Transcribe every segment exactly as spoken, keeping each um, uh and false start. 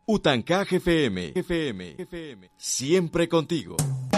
Utancaj F M, F M, F M, siempre contigo.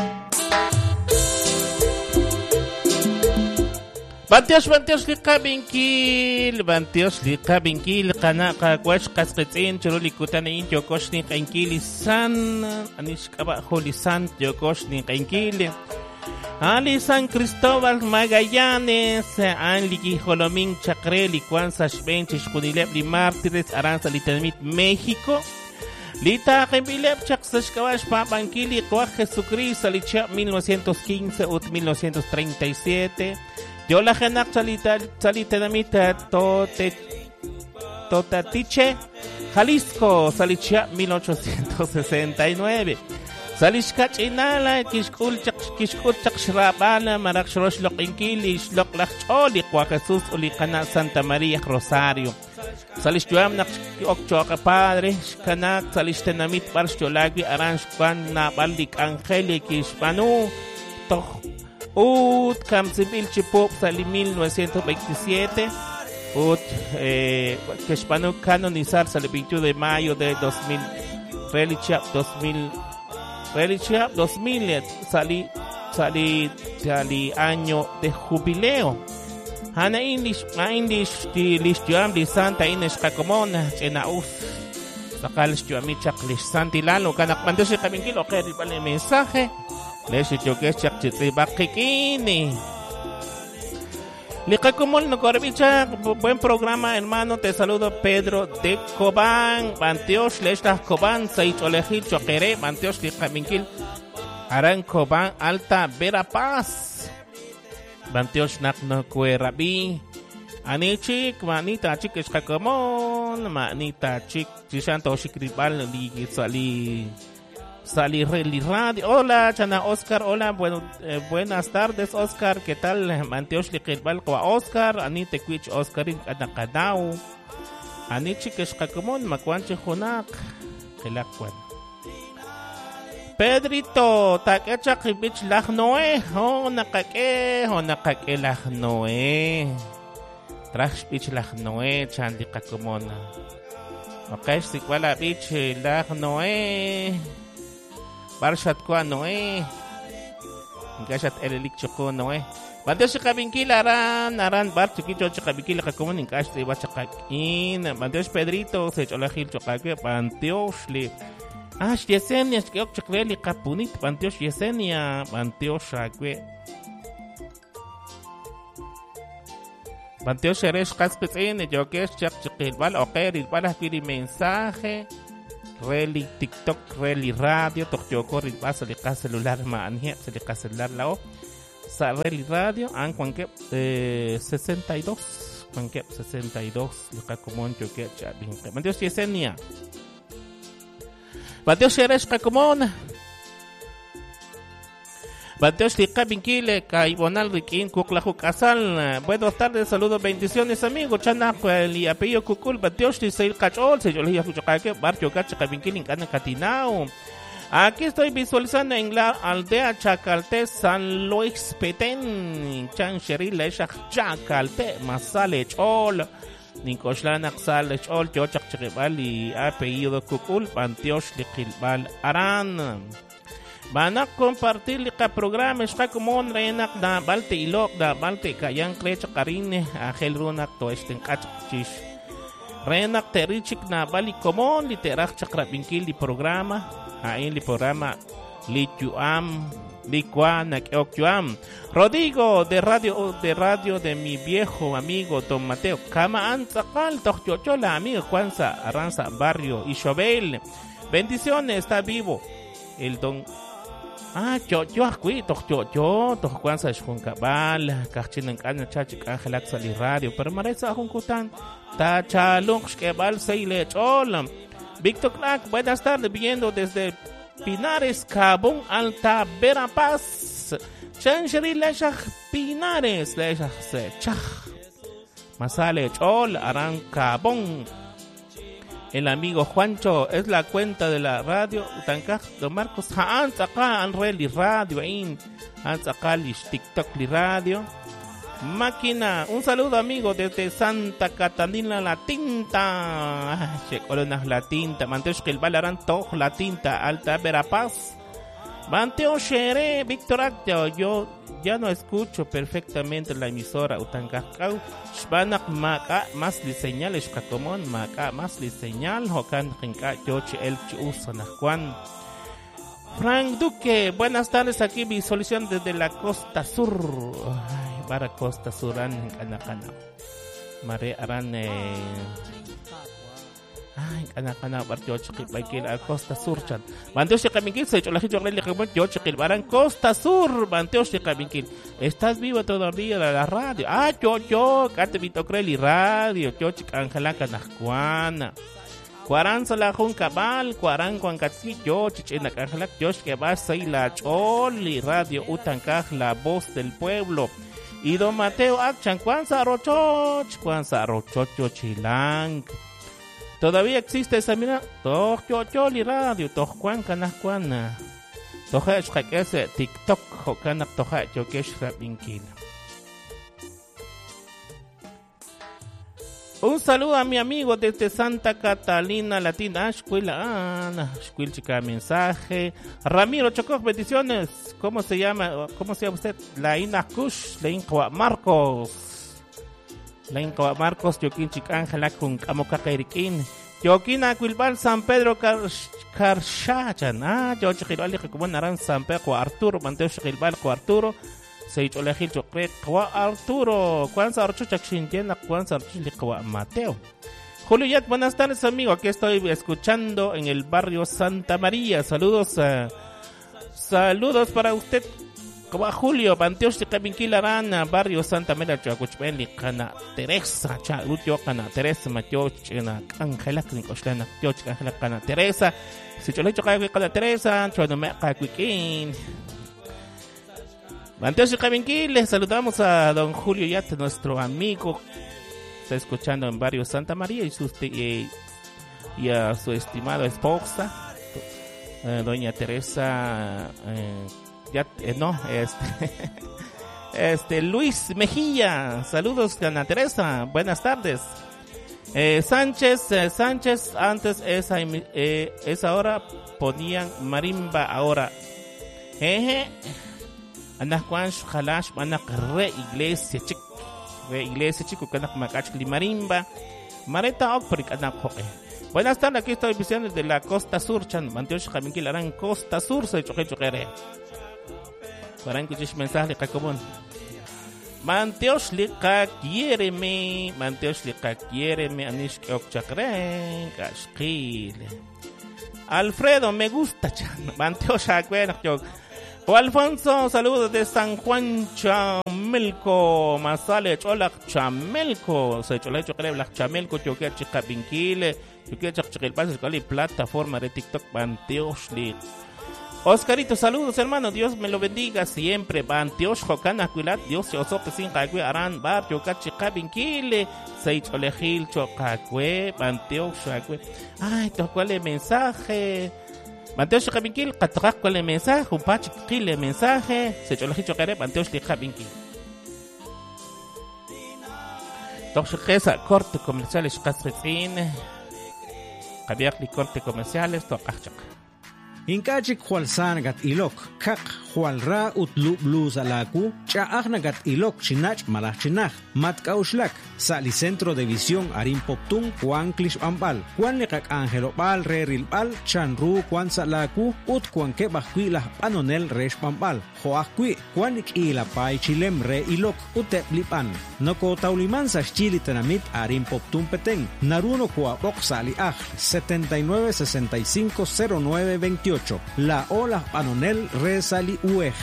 Bantios, bantios lika binkil, bantios lika binkil, kana kakwash kasqetzin, churulikutan in yokosh ni kankili san, anish kaba holisan yokosh ni kankili. Ali San Cristóbal Magallanes, Anliki Jolomín Chacrel y Juan Sashbenchis Punilep y Mártires Aranza Litanmit México. Lita Gembilep Chaxashkawash Papankili Juan Jesucristo Licha mil novecientos quince ut mil novecientos treinta y siete. Yo la Genak Salitanamita Tote Totatiche Jalisco Salicha mil ochocientos sesenta y nueve. Salishkach inala kishkul kishkut chakshrabana marakshrosh lokinkili shlok lacholi kwa Jesús ulikana Santa María Rosario. Salishtuam nak okchoka padre shkanak salishtenamit barshcholagwi aransh kwan na baldik angeli kishpanu toh ut kamsibil chipop sali mil novecientos veintisiete ut eh, kishpanu canonizar sali veintiuno de mayo de dos mil relicha dos mil Religia dos mil sali sali sali año de jubileo. Hana indish ma indish di listuam di Santa Ines Kakomona chena uf. Sakal listuami chaklish Santi lalo kanak mando si kaming kilo kaya di pala mensaje. Leshi choke chak chitri bakikini. Licakumol no corbicha, buen programa hermano, te saludo Pedro de Cobán, Banteos Lesta Cobán, Saich Olejil Choquere, Banteos Licaminquil, Aran Cobán, Alta Verapaz, Banteos Nakno Cuerabi, Anichik, Manita Chik Escacomón, Manita Chik, Chishanto Chicribal, Ligi Sali. Sali Reli Radio. Hola, Chana Oscar. Hola, bueno, eh, buenas tardes, Oscar. ¿Qué tal? Manteos Liquidbal Kwa Oscar. Ani Tequich Oscarin Anakadao. Ani Chikesh Kakumon, Macuanche Junak. Kelakwan. Pedrito, Takecha Kibich Lachnoe. Oh, Nakake, oh, Nakake Lachnoe. Trash Bich Lachnoe, Chandi Kakumona. Okay, Sikwala Bich Lachnoe. Barshat ko Noe. Gashat elelik choko Noe. Banteos si Kabinkila aran aran bar chiquicho Kabinkila kakuman in cash de bachakakin. Banteos Pedrito se cholahil chokake Banteos li. Ah, Yesenia chkiok chokreli kapunit Banteos Yesenia Banteos shakwe. Banteos sheresh kaspetene jokes chak chokil bal oker il balas pili mensaje. Reli TikTok, Reli Radio, Tokyo Ribas, Salika celular, Mania, Salika celular, Lao, Sa Reli Radio, An Quanque sesenta y dos, Quanque sesenta y dos, Luca Comón, Choque, Chabin, Banteos Yesenia, Banteos Sheresh Kakomon, Banteos Lika Binkile, Caibonal Riquín, Cuclaju Casal. Buenas tardes, saludos, bendiciones, amigos. Chana, el apellido Cucul, Banteos Liseil Cachol, se yo le dije a Barrio Gacha Cabinkil, en Cana Catinao. Aquí estoy visualizando en la aldea Chacalte, San Luis Petén, Chan Sheril, Lecha Chacalte, Masale Chol, Nicoslana Xal Chol, Chochak Chiribal y apellido Cucul, Banteos Liquilbal Aran. Van a compartir el programa, está como un renak da balte ilok da balte kayan klecha karine a helrunak to esten kachich. Renak terichik na bali komon literak chakra binkil di programa, hain di programa lituam likuan okjuam. Rodrigo de radio de radio de mi viejo amigo Don Mateo, kama antzakal tochochola amigo Juanza Aranza Barrio Ishobel. Bendiciones, está vivo el Don. Ah, yo yo aquí toch yo yo toch cuanza es con cabal, cachin en cana chachik Ángel Sali Radio, pero maresa juncutan ta chalunx que bal seile cholam. Víctor Clark, buenas tardes, viendo desde Pinares, Cabón, Alta Verapaz. Chancheri leshach Pinares, leshach se chach. Masale chol aran Cabón. El amigo Juancho, es la cuenta de la radio Utancaj Don Marcos. Haan acá al Reli Radio in, han acá lish TikTok li radio. Máquina, un saludo amigo desde Santa Catalina La Tinta. Che, colonas La Tinta, Manteos que el Balarán Toj La Tinta, Alta Verapaz. Manteo Shere, Víctor Actio, yo ya no escucho perfectamente la emisora Utancacau. Shbanak Maka, más de señal, Shkakomon, Maka, más de señal, Hokan Rinka, Yoche El Chusana Juan. Frank Duque, buenas tardes, aquí mi solución desde la costa sur. Ay, para costa suran, Kanakana. Mare Aran, eh. Ay, Kanakana, Bartio Chikil, Baikil, a costa sur, Chan. Manteo Shikaminkil, se echó la gente, yo Chikil, Baran, costa sur, Manteo Shikaminkil. ¿Estás vivo todavía en la radio? Ah, yo, yo, Kate Vitocreli Radio, yo Chik Angela Kanajuana. Cuarán sola jun cabal, cuarán cuan catsi yo, chichena cajalak, Josh que va a la choli radio utancaj, la voz del pueblo. Y don Mateo Achan, cuan sarochoch, cuan sarochocho chilang. Todavía existe esa mira, toch yo choli radio, toch cuan canas cuana. Toja es ese TikTok, jocanak toja yo que es rapinkina. Un saludo a mi amigo desde Santa Catalina Latina, escuela, ah, escuela chica mensaje. Ramiro Chocó, bendiciones. ¿Cómo se llama? ¿Cómo se llama usted? La Ina Kush, la Incoa Marcos. La Incoa Marcos, Joaquín Chica Ángela con Camoca Cairiquín. Joaquín Aquilbal San Pedro Carchachan. Ah, yo Chirali como Naran San Pedro Arturo, Manteo Chiribal Arturo. Se hizo elegir yo creo que Arturo, cuánza archu chachinjena, cuánza archu liqua Mateo. Julio Yat, buenas tardes amigo, aquí estoy escuchando en el barrio Santa María. Saludos, uh, saludos para usted, como Julio, Panteos de Cabinquilarana, barrio Santa María, Chacuchmeli, Cana Teresa, Chalucho, Cana Teresa, Mateo, Chena, Ángela, Clincoslana, George, Ángela, Cana Teresa, si yo le he hecho Cana Teresa, Chonomea, Cacuiquín. Antes de Cabinquil, les saludamos a don Julio Yate, nuestro amigo. Está escuchando en barrio Santa María y, sus, y, y a su estimada esposa, eh, doña Teresa. Eh, ya, eh, no, este, este Luis Mejía. Saludos, Ana Teresa. Buenas tardes. Eh, Sánchez, eh, Sánchez, antes esa, eh, esa hora ponían marimba, ahora. Jeje. Anak Juansh Halash, anak re iglesia chic, re iglesia chico, anak macach limarimba, mareta okprik anak hoke. Buenas tardes, aquí estoy visitando desde la costa sur, chan, Manteosh Jaminquil Aran, costa sur, se choque choquere. Para escuchar mensaje de común. Manteosh lika quiéreme, Manteosh lika quiéreme, anish okchakren, kashkile. Alfredo, me gusta, chan, Manteosh Aguero, yo. O Alfonso, saludos de San Juan Chamelco, Masale, Cholak Chamelco, se Cholak Choqueblak Chamelco, Choque Chica Binquile, Choque Chachel Pases, Cali, plataforma de TikTok, Banteoshli. Oscarito, saludos hermano, Dios me lo bendiga siempre, Banteosh, Jocana, Cuilat, Dios se osope sin cagüe, Aran, Bar, Choque Chica Binquile, se Cholejil, Chocacue, Banteosh, ay, tocó el mensaje. Manteos Cabinquil, Catarac con el mensaje, un pache kill el mensaje, se echó el hicho que era Manteos de Cabinquil. Entonces, corte comerciales, Casretín, Javier y corte comerciales, Tocachak. Inkachik Jualsan gat ilok, Kak Jualra utlu blues alaku, Chaagna gat ilok chinach malachinach, Matkauslak, Salicentro de Visión Arim Poptung, Juan Klish Ambal, Juan Lekak Angelo Bal, Reril Bal, Chanru, Juan Salaku, Ut Juan Kebakui la Panonel Resh Pambal, Joakui, Juan Ikila Pai Chilem Re Ilok, Utep Lipan, Noko Tauliman sa Chili Tenamit Arim Poptung Peteng, Naruno Kua Oxali Aj, setenta y nueve sesenta y cinco cero nueve veintiocho. La Ola Panonel Resali Uej.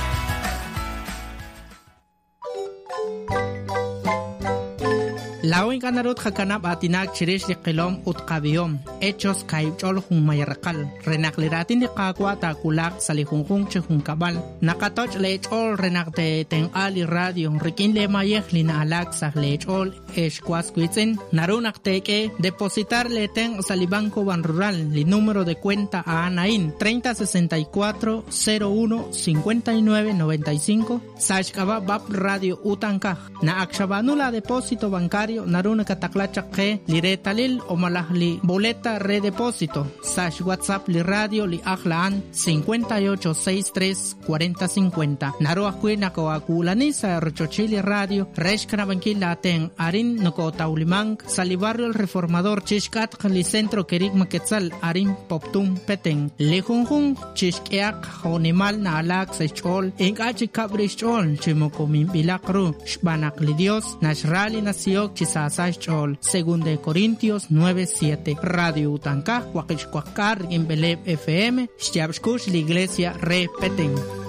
Lao kanarut hakanap atinak chirish li qilom utqabiom hechos kaib chol hun mayarqal renakliratin li qaqwa ta kulak salihunjun chhun kabal nakatoch le chol renakte ten ali radio rikin le mayeh lina alak sah le chol eshkwas kuitzen narunak teke depositar le ten salibanco ban rural li número de cuenta a Anaín treinta sesenta y cuatro cero uno cincuenta y nueve noventa y cinco sashkaba bab radio utankaj na akshabanula depósito bancario naruna kataklachak ke liretalil o malahli boleta redepósito sash WhatsApp li radio li ahlaan cincuenta y ocho sesenta y tres cuarenta cincuenta naruah kuina ko akulani sa rochochili radio reshkana bankila ten arin noko taulimang salibarrio el reformador chishkat li centro kerik maketzal arin poptum peteng lejunjun chishkiak honimal na alak sa chol enkachi kabrish chol chimoko mimbilakru shbanak li Dios nashrali nasiok chisasay chol según de Corintios nueve siete radio utankaj wakishkwakar en Beleb F M shtiabshkush la iglesia re peteng.